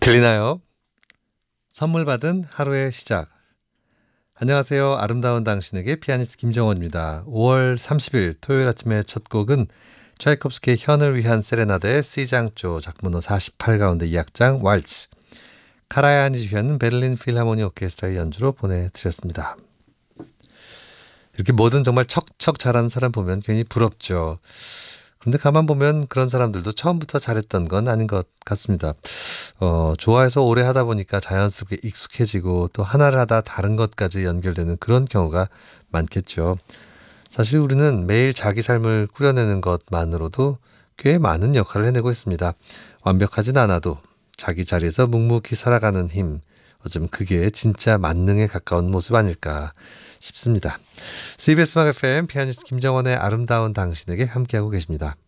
들리나요? 선물 받은 하루의 시작. 안녕하세요. 아름다운 당신에게 피아니스트 김정원입니다. 5월 30일 토요일 아침의 첫 곡은 차이콥스키의 현을 위한 세레나데의 C장조 작문호 48 가운데 2악장 왈츠, 카라얀이 지휘하는 베를린 필하모니 오케스트라의 연주로 보내드렸습니다. 이렇게 뭐든 정말 척척 잘하는 사람 보면 괜히 부럽죠. 그런데 가만 보면 그런 사람들도 처음부터 잘했던 건 아닌 것 같습니다. 좋아해서 오래 하다 보니까 자연스럽게 익숙해지고 또 하나를 하다 다른 것까지 연결되는 그런 경우가 많겠죠. 사실 우리는 매일 자기 삶을 꾸려내는 것만으로도 꽤 많은 역할을 해내고 있습니다. 완벽하진 않아도 자기 자리에서 묵묵히 살아가는 힘, 어쩌면 그게 진짜 만능에 가까운 모습 아닐까 싶습니다. CBS 음악 FM 피아니스트 김정원의 아름다운 당신에게 함께하고 계십니다.